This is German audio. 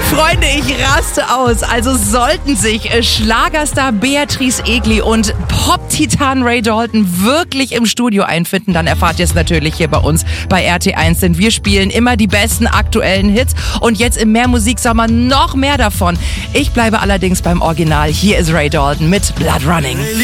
Freunde, ich raste aus. Also sollten sich Schlagerstar Beatrice Egli und Pop-Titan Ray Dalton wirklich im Studio einfinden, dann erfahrt ihr es natürlich hier bei uns bei RT1, denn wir spielen immer die besten aktuellen Hits und jetzt im Mehrmusiksommer noch mehr davon. Ich bleibe allerdings beim Original. Hier ist Ray Dalton mit Blood Running.